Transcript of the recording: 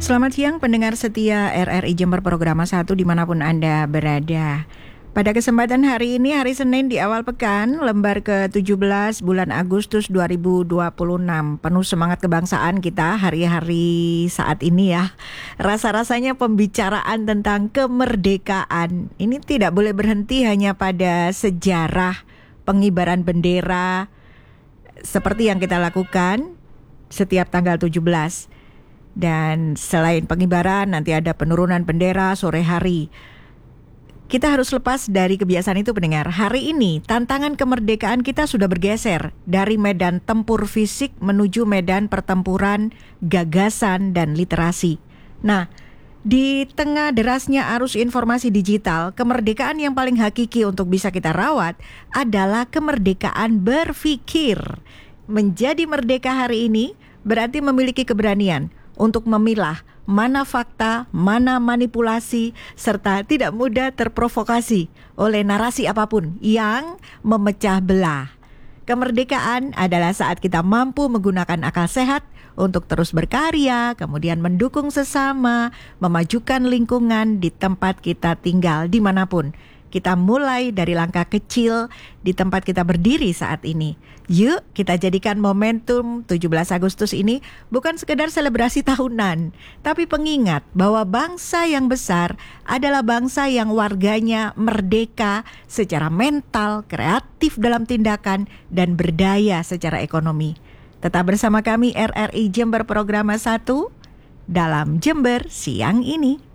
Selamat siang pendengar setia RRI Jember Program 1 dimanapun Anda berada. Pada kesempatan hari ini, hari Senin di awal pekan, lembar ke-17 bulan Agustus 2026. Penuh semangat kebangsaan kita hari-hari saat ini ya. Rasa-rasanya pembicaraan tentang kemerdekaan ini tidak boleh berhenti hanya pada sejarah pengibaran bendera seperti yang kita lakukan setiap tanggal 17. Dan selain pengibaran, nanti ada penurunan bendera sore hari. Kita harus lepas dari kebiasaan itu pendengar. Hari ini tantangan kemerdekaan kita sudah bergeser dari medan tempur fisik menuju medan pertempuran gagasan dan literasi. Nah, di tengah derasnya arus informasi digital, kemerdekaan yang paling hakiki untuk bisa kita rawat adalah kemerdekaan berpikir. Menjadi merdeka hari ini berarti memiliki keberanian untuk memilah mana fakta, mana manipulasi, serta tidak mudah terprovokasi oleh narasi apapun yang memecah belah. Kemerdekaan adalah saat kita mampu menggunakan akal sehat untuk terus berkarya, kemudian mendukung sesama, memajukan lingkungan di tempat kita tinggal dimanapun. Kita mulai dari langkah kecil di tempat kita berdiri saat ini. Yuk kita jadikan momentum 17 Agustus ini bukan sekedar selebrasi tahunan, tapi pengingat bahwa bangsa yang besar adalah bangsa yang warganya merdeka secara mental, kreatif dalam tindakan, dan berdaya secara ekonomi. Tetap bersama kami RRI Jember Program 1 dalam Jember siang ini.